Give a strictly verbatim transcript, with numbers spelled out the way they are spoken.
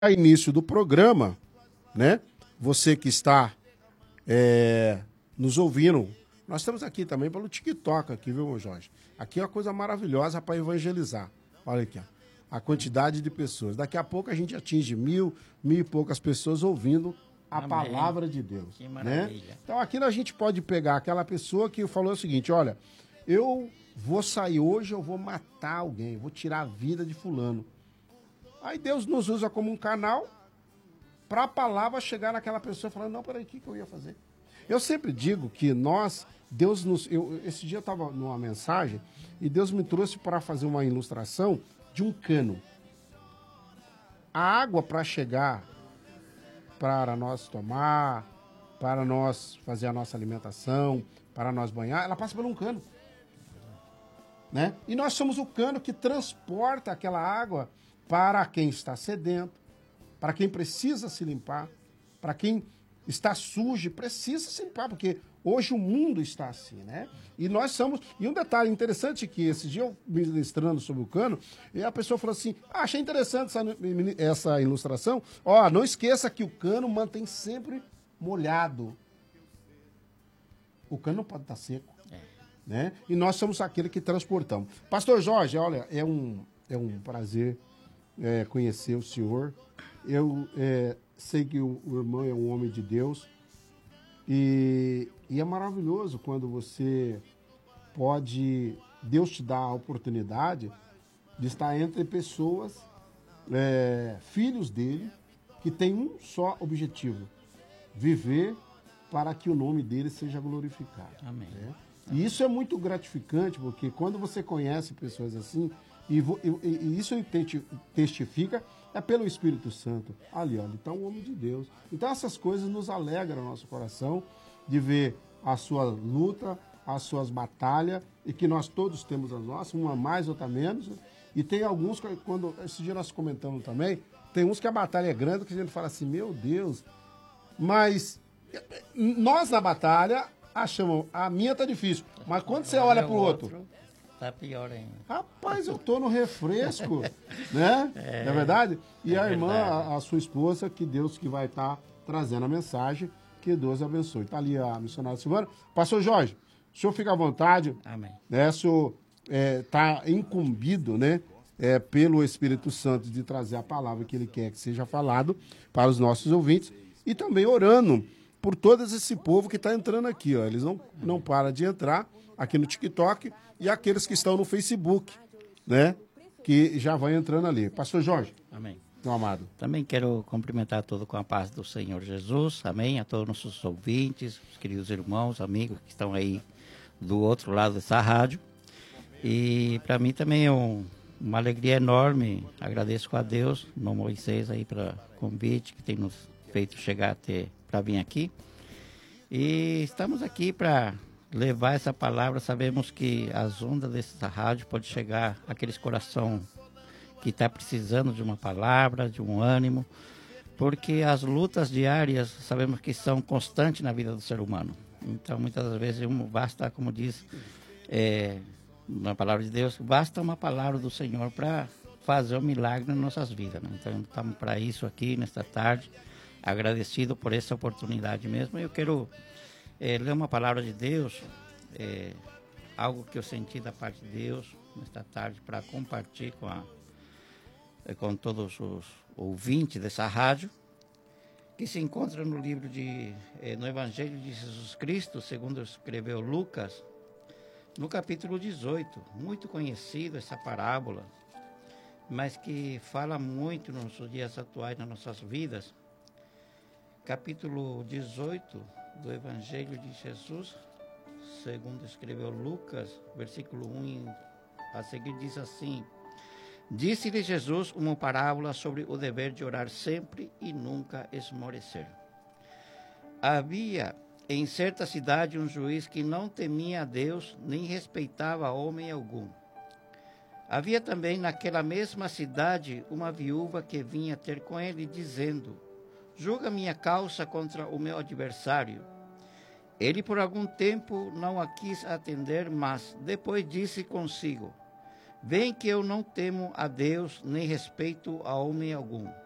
início do programa, né? Você que está é, nos ouvindo, nós estamos aqui também pelo TikTok, aqui, viu, Jorge? Aqui é uma coisa maravilhosa para evangelizar. Olha aqui, ó, a quantidade de pessoas. Daqui a pouco a gente atinge mil, mil e poucas pessoas ouvindo a Amém. Palavra de Deus. Que maravilha. Né? Então aqui a gente pode pegar aquela pessoa que falou o seguinte, olha, eu vou sair hoje, eu vou matar alguém, vou tirar a vida de fulano. Aí Deus nos usa como um canal para a palavra chegar naquela pessoa falando, não, peraí, o que, que eu ia fazer? Eu sempre digo que nós, Deus nos... Eu, esse dia eu estava numa mensagem e Deus me trouxe para fazer uma ilustração de um cano. A água para chegar, para nós tomar, para nós fazer a nossa alimentação, para nós banhar, ela passa por um cano. Né? E nós somos o cano que transporta aquela água para quem está sedento, para quem precisa se limpar, para quem está sujo, precisa se limpar, porque hoje o mundo está assim, né? E nós somos... E um detalhe interessante que esse dia eu ministrando sobre o cano, e a pessoa falou assim, ah, achei interessante essa, essa ilustração, ó, não esqueça que o cano mantém sempre molhado. O cano não pode estar seco, é. Né? E nós somos aquele que transportamos. Pastor Jorge, olha, é um, é um prazer é, conhecer o senhor. Eu é, sei que o, o irmão é um homem de Deus e, e é maravilhoso quando você pode, Deus te dá a oportunidade de estar entre pessoas, é, filhos dele, que tem um só objetivo, viver para que o nome dele seja glorificado. Amém. Né? E isso é muito gratificante, porque quando você conhece pessoas assim, e, e, e isso testifica, é pelo Espírito Santo. Ali, olha, está um homem de Deus. Então essas coisas nos alegram o nosso coração de ver a sua luta, as suas batalhas, e que nós todos temos as nossas, uma mais, outra menos. E tem alguns, quando esse dia nós comentamos também, tem uns que a batalha é grande, que a gente fala assim, meu Deus, mas nós na batalha achamos, a minha tá difícil, mas quando você olha pro outro, tá pior ainda. Rapaz, eu tô no refresco, né? É, não é verdade? E é a irmã, a, a sua esposa, que Deus que vai estar tá trazendo a mensagem, que Deus abençoe. Tá ali a missionária Silvana. Pastor Jorge, o senhor fica à vontade. Amém. Né? O senhor é, tá incumbido, né? É, pelo Espírito Santo de trazer a palavra que ele quer que seja falado para os nossos ouvintes e também orando por todo esse povo que está entrando aqui, ó. Eles não, não param de entrar aqui no TikTok e aqueles que estão no Facebook, né? Que já vai entrando ali. Pastor Jorge. Amém. Meu amado. Também quero cumprimentar todos com a paz do Senhor Jesus. Amém. A todos os nossos ouvintes, os queridos irmãos, amigos que estão aí do outro lado dessa rádio. E para mim também é um, uma alegria enorme. Agradeço a Deus, no Moisés aí pelo convite que tem nos feito chegar até para vir aqui. E estamos aqui para levar essa palavra. Sabemos que as ondas dessa rádio podem chegar àqueles coração que está precisando de uma palavra, de um ânimo, porque as lutas diárias sabemos que são constantes na vida do ser humano. Então, muitas vezes, basta, como diz é, na palavra de Deus, basta uma palavra do Senhor para fazer um milagre nas nossas vidas. Né? Então, estamos para isso aqui nesta tarde, agradecido por essa oportunidade mesmo. Eu quero é, ler uma palavra de Deus, é, algo que eu senti da parte de Deus nesta tarde para compartilhar com, a, com todos os ouvintes dessa rádio, que se encontra no livro de, é, no Evangelho de Jesus Cristo, segundo escreveu Lucas, no capítulo dezoito, muito conhecido essa parábola, mas que fala muito nos nossos dias atuais, nas nossas vidas. Capítulo dezoito do Evangelho de Jesus, segundo escreveu Lucas, versículo um a seguir diz assim: Disse-lhe Jesus uma parábola sobre o dever de orar sempre e nunca esmorecer. Havia em certa cidade um juiz que não temia a Deus nem respeitava homem algum. Havia também naquela mesma cidade uma viúva que vinha ter com ele dizendo: Julga minha causa contra o meu adversário. Ele por algum tempo não a quis atender, mas depois disse consigo: Bem que eu não temo a Deus, nem respeito a homem algum.